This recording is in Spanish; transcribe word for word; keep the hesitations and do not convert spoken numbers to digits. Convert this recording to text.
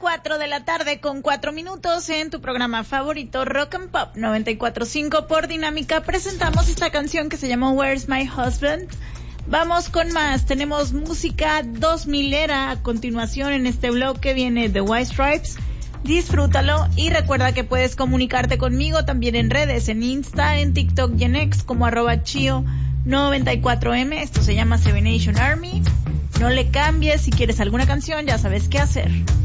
cuatro de la tarde con cuatro minutos en tu programa favorito Rock and Pop noventa y cuatro punto cinco por Dinámica. Presentamos esta canción que se llama Where's My Husband. Vamos con más, tenemos música dos milera a continuación en este bloque, viene The White Stripes. Disfrútalo y recuerda que puedes comunicarte conmigo también en redes, en Insta, en TikTok y en X como arroba chio noventa y cuatro eme. Esto se llama Seven Nation Army. No le cambies, si quieres alguna canción ya sabes qué hacer.